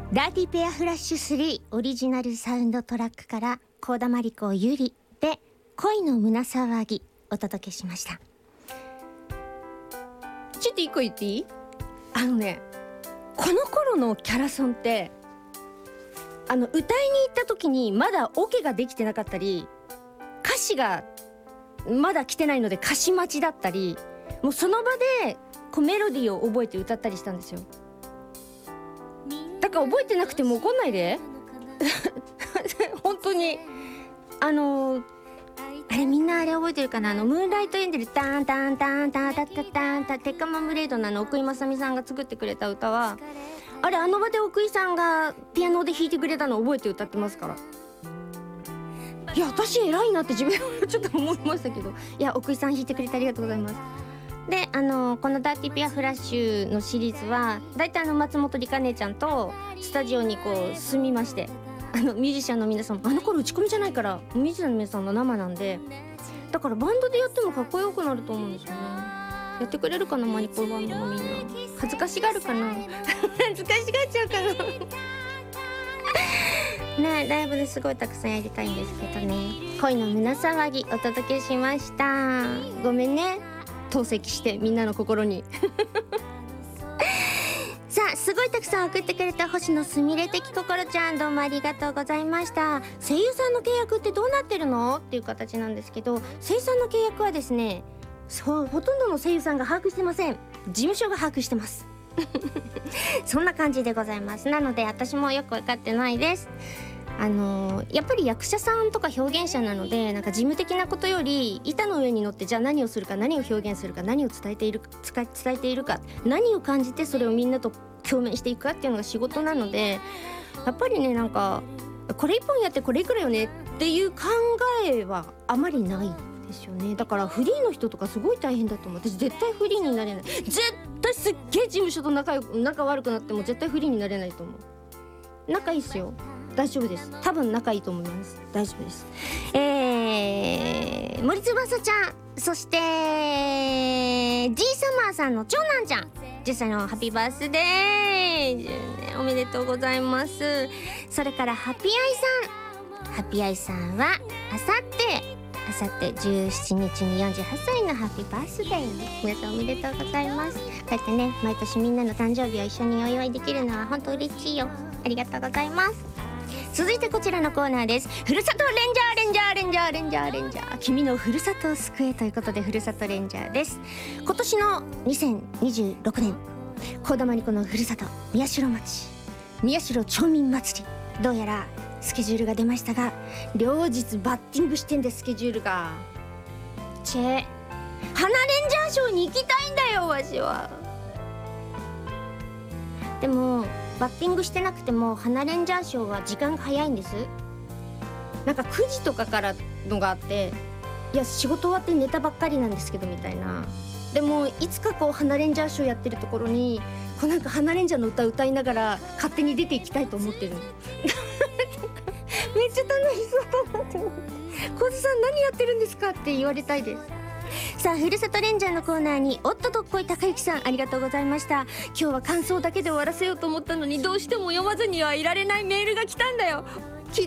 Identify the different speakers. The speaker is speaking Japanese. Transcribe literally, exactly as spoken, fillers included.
Speaker 1: ダーティーペアフラッシュスリーオリジナルサウンドトラックから幸田真理子ゆりで恋の胸騒ぎお届けしました。ちょっと一個言っていい？あのね、この頃のキャラソンってあの歌いに行った時にまだオケができてなかったり、歌詞がまだ来てないので歌詞待ちだったり、もうその場でこうメロディーを覚えて歌ったりしたんですよ。だから覚えてなくても怒んないで本当にあのあれみんなあれ覚えてるかな、あのムーンライトエンジェルタンタンタンタンタンタンタンタンテッカマムレードのあの奥井正美さんが作ってくれた歌は、あれあの場で奥井さんがピアノで弾いてくれたのを覚えて歌ってますから。いや私偉いなって自分でちょっと思いましたけど、いや奥井さん弾いてくれてありがとうございます。であのこのダーティーペアフラッシュのシリーズはだいたいあの松本里香姉ちゃんとスタジオにこう住みまして、あのミュージシャンの皆さんあの頃打ち込みじゃないからミュージシャンの皆さんの生なんで、だからバンドでやってもかっこよくなると思うんですよね。やってくれるかなマリコバンドのみんな。恥ずかしがるかな恥ずかしがっちゃうかなね、ライブですごいたくさんやりたいんですけどね。恋の胸騒ぎお届けしました。ごめんね透析してみんなの心にさあすごいたくさん送ってくれた星野すみれ的心ちゃん、どうもありがとうございました。声優さんの契約ってどうなってるのっていう形なんですけど、声優さんの契約はですね、そうほとんどの声優さんが把握してません。事務所が把握してますそんな感じでございます。なので私もよく分かってないです。あのー、やっぱり役者さんとか表現者なので、なんか事務的なことより板の上に乗ってじゃあ何をするか、何を表現するか、何を伝えているか伝えているか、何を感じてそれをみんなと共鳴していくかっていうのが仕事なので、やっぱりねなんかこれ一本やってこれいくらよねっていう考えはあまりないですよね。だからフリーの人とかすごい大変だと思う。私絶対フリーになれない。絶対すっげえ事務所と仲良く仲悪くなっても絶対フリーになれないと思う。仲いいっすよ、大丈夫です。多分仲いいと思います。大丈夫です。えー、森翼ちゃん、そして G サマーさんの長男ちゃん、じゅっさいのハッピーバースデー、じゅうねんおめでとうございます。それからハッピーアイさん、ハッピーアイさんはあさってあさってじゅうしちにちによんじゅうはっさいのハッピーバースデー、皆さんおめでとうございます。こうやってね毎年みんなの誕生日を一緒にお祝いできるのは本当嬉しいよ。ありがとうございます。続いてこちらのコーナーです。ふるさとレンジャーレンジャーレンジャーレンジャーレンジャー、君のふるさとを救えということでふるさとレンジャーです。今年のにせんにじゅうろくねん幸田真理子のふるさと宮代町宮代町民祭り、どうやらスケジュールが出ましたが、両日バッティングしてんでスケジュールがチェ花レンジャーショーに行きたいんだよわしは。でもバッティングしてなくても花レンジャーショーは時間が早いんです。なんかくじとかからのがあって、いや仕事終わってネタばっかりなんですけどみたいな。でもいつかこう花レンジャーショーやってるところにこうなんか花レンジャーの歌歌いながら勝手に出ていきたいと思ってるのめっちゃ楽しそうだなって思って、小津さん何やってるんですかって言われたいです。さあふるさとレンジャーのコーナーにおっとどっこい高之さん、ありがとうございました。今日は感想だけで終わらせようと思ったのにどうしても読まずにはいられないメールが来たんだよ。